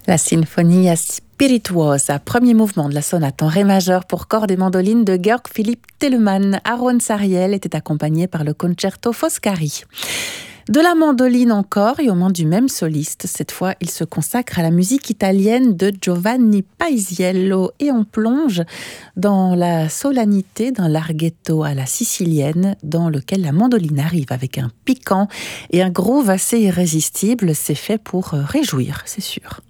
La Sinfonia Spirituosa, premier mouvement de la sonate en ré majeur pour cordes et mandoline de Georg Philipp Telemann. Aaron Sariel était accompagné par le Concerto Foscari. De la mandoline encore, et aux mains du même soliste. Cette fois, il se consacre à la musique italienne de Giovanni Paisiello et on plonge dans la solennité d'un larghetto à la sicilienne dans lequel la mandoline arrive avec un piquant et un groove assez irrésistible. C'est fait pour réjouir, c'est sûr.